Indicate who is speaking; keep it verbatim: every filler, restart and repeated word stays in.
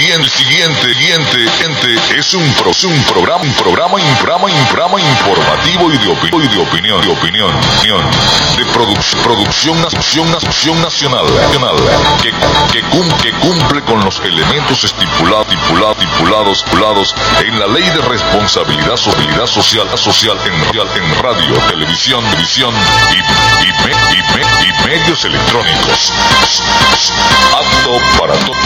Speaker 1: siguiente, siguiente, siguiente, siguiente es un, pro, es un programa, un programa, un programa, un programa informativo y de, opi y de opinión, de opinión, opinión, de produ producción, nación, nación nacional, nacional, que, que, cum que cumple con los elementos estipulados, estipulados, estipulados, estipulados en la ley de responsabilidad, sociedad social, social en, en radio, televisión, televisión y, y, me, y, me, y medios electrónicos. Apto para todo.